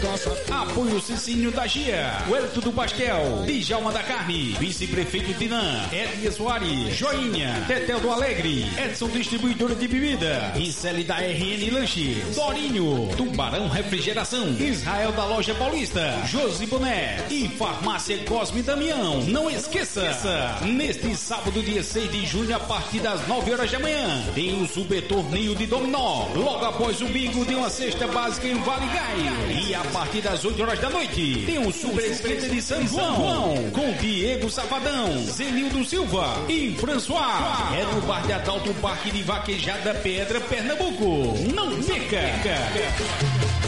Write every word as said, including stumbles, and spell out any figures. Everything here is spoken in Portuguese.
Apoio Cicinho da Gia, Huerto do Pastel, Djalma da Carne, Vice-Prefeito Dinã, Edna Soares, Joinha, Tetel do Alegre, Edson Distribuidora de Bebida, Ricele da R N Lanches, Dorinho, Tubarão Refrigeração, Israel da Loja Paulista, Josi Boné e Farmácia Cosme Damião. Não esqueça, neste sábado, dia seis de junho, a partir das nove horas da manhã, tem o Super Torneio de Dominó, logo após o bingo de uma cesta básica em Vale Gás. E a partir das oito horas da noite, tem o Super Esquenta de São João, com Diego Safadão, Zenildo Silva e François. É no Bar de Adalto, Parque de Vaquejada Pedra, Pernambuco. Não perca!